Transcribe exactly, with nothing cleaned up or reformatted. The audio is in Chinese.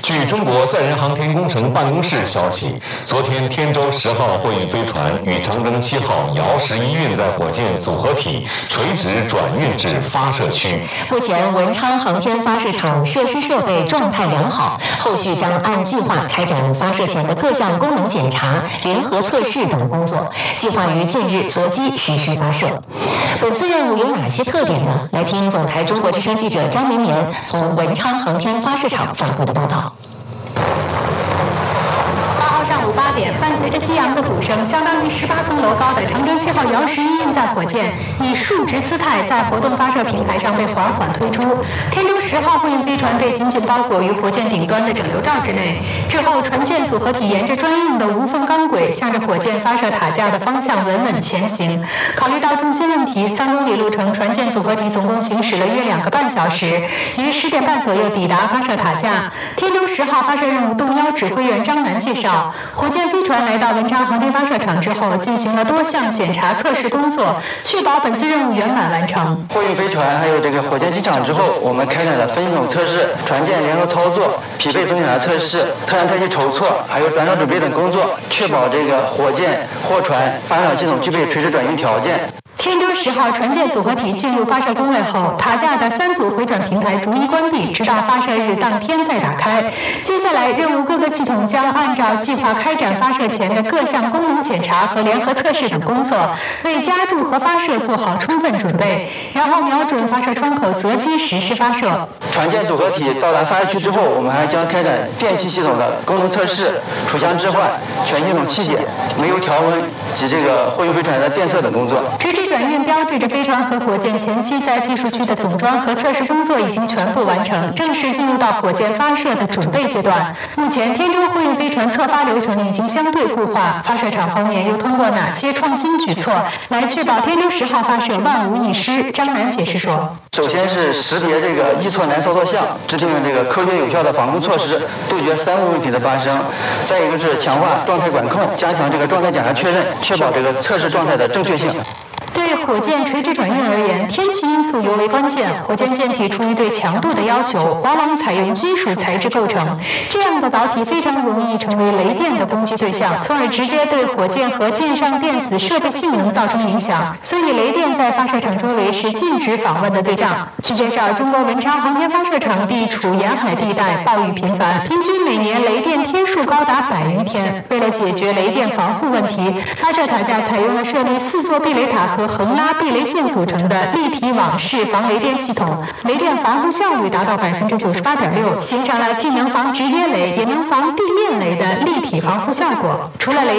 据中国载人航天工程办公室消息，昨天天舟十号货运飞船与长征七号遥十一运载火箭组合体垂直转运至发射区。 目前文昌航天发射场设施设备状态良好，后续将按计划开展发射前的各项功能检查、联合测试等工作，计划于近日择机实施发射。本次任务有哪些特点呢？来听总台中国之声记者张绵绵从文昌航天发射场发回的报道。 上午八点，伴随着激昂的鼓声，相当于十八层楼高的长征七号遥十一运载火箭以竖直姿态在活动发射平台上被缓缓推出。天舟十号货运飞船被紧紧包裹于火箭顶端的整流罩之内。之后，船舰组合体沿着专用的无缝钢轨，向着火箭发射塔架的方向稳稳前行。考虑到重心问题，三公里路程，船舰组合体总共行驶了约两个半小时，于十点半左右抵达发射塔架。天舟十号发射任务动幺指挥员张楠介绍，火箭飞船来到文昌航天发射场之后，进行了多项检查测试工作，确保本次任务圆满完成。 货运飞船还有这个火箭机场之后，我们开展了分系统测试、船舰联合操作、匹配总检查测试、特样特系筹措，还有转场准备等工作，确保这个火箭、货船发射系统具备垂直转运条件。 天舟十号船舰组合体进入发射工位后，塔架的三组回转平台逐一关闭，直到发射日当天再打开。接下来，任务各个系统将按照计划开展发射前的各项功能检查和联合测试等工作，为加注和发射做好充分准备，然后瞄准发射窗口择机实施发射。 船舰组合体到达发射区之后，我们还将开展电气系统的功能测试、储箱置换、全系统气检、煤油调温及这个货运飞船的电测等工作。 垂直转运标志着飞船和火箭前期在技术区的总装和测试工作已经全部完成，正式进入到火箭发射的准备阶段。目前，天舟货运飞船测发流程已经相对固化，发射场方面又通过哪些创新举措来确保天舟十号发射万无一失？张楠解释说， 首先是识别这个易错难操作项，制定了这个科学有效的防控措施，杜绝三无问题的发生。再一个是强化状态管控，加强这个状态检查确认，确保这个测试状态的正确性。 对火箭垂直转运而言，天气因素尤为关键。火箭舰体出于对强度的要求，往往采用金属材质构成，这样的导体非常容易成为雷电的攻击对象，从而直接对火箭和舰上电子设备性能造成影响。所以，雷电在发射场周围是禁止访问的对象。据介绍，中国文昌航天发射场地处沿海地带，暴雨频繁，平均每年雷电天数高达百余天。为了解决雷电防护问题，发射塔架采用了设立四座避雷塔和横拉避雷线组成的立体网式防雷电系统，雷电防护效率达到百分之九十八点六，形成了既能防直接雷，也能防地面雷的立体防护效果。除了雷